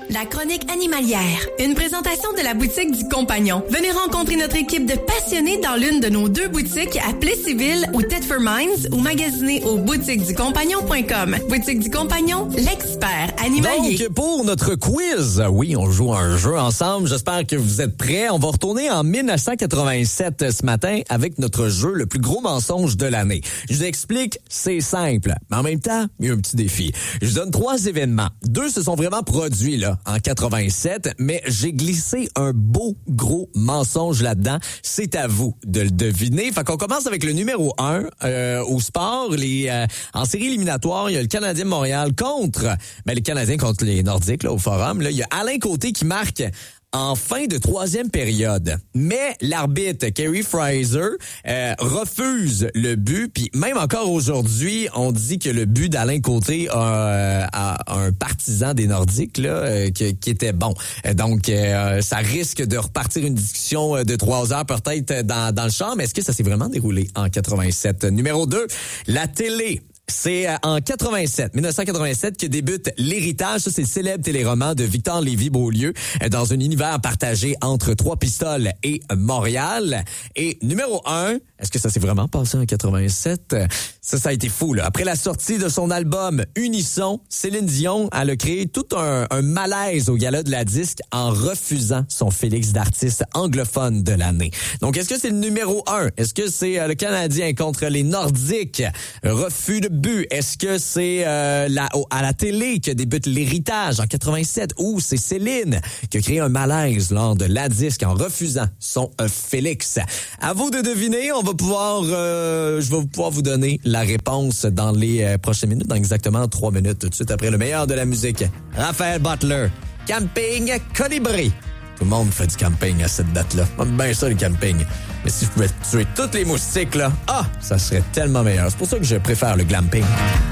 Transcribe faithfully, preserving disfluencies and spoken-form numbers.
La chronique animalière. Une présentation de la boutique du Compagnon. Venez rencontrer notre équipe de passionnés dans l'une de nos deux boutiques à Plessisville ou Thetford Mines ou magasinez au boutique du compagnon point com. Boutique du Compagnon, l'expert animalier. Donc, pour notre quiz, oui, on joue un jeu ensemble. J'espère que vous êtes prêts. On va retourner en dix-neuf cent quatre-vingt-sept ce matin avec notre jeu, le plus gros mensonge de l'année. Je vous explique, c'est simple. Mais en même temps, il y a un petit défi. Je vous donne trois événements. Deux se sont vraiment produits, là, en quatre-vingt-sept, mais j'ai glissé un beau gros mensonge là-dedans. C'est à vous de le deviner. Fait qu'on commence avec le numéro un euh, au sport. Les euh, en série éliminatoire, il y a le Canadien de Montréal contre ben les Canadiens contre les Nordiques là au Forum. Là, il y a Alain Côté qui marque en fin de troisième période. Mais l'arbitre, Kerry Fraser, euh, refuse le but. Puis même encore aujourd'hui, on dit que le but d'Alain Côté a, a un partisan des Nordiques là, euh, qui, qui était bon. Donc, euh, ça risque de repartir une discussion de trois heures peut-être dans, dans le champ. Mais est-ce que ça s'est vraiment déroulé en quatre-vingt-sept? Numéro deux, la télé. C'est en quatre-vingt-sept, dix-neuf cent quatre-vingt-sept que débute L'Héritage. Ça, c'est le célèbre téléroman de Victor Lévy-Beaulieu dans un univers partagé entre Trois-Pistoles et Montréal. Et numéro un, est-ce que ça s'est vraiment passé en quatre-vingt-sept? Ça, ça a été fou, là. Après la sortie de son album Unisson, Céline Dion, elle a créé tout un, un malaise au gala de la disque en refusant son Félix d'artiste anglophone de l'année. Donc, est-ce que c'est le numéro un? Est-ce que c'est euh, le Canadien contre les Nordiques? Refus de but. Est-ce que c'est euh, la, à la télé que débute L'Héritage en quatre-vingt-sept ou c'est Céline qui a créé un malaise lors de la disque en refusant son euh, Félix? À vous de deviner. On va pouvoir, euh, je vais pouvoir vous donner la réponse dans les euh, prochaines minutes, dans exactement trois minutes, tout de suite après le meilleur de la musique. Raphaël Butler, Camping Colibri. Tout le monde fait du camping à cette date-là. J'aime bien ça, le camping. Mais si je pouvais tuer toutes les moustiques, là, ah, ça serait tellement meilleur. C'est pour ça que je préfère le glamping.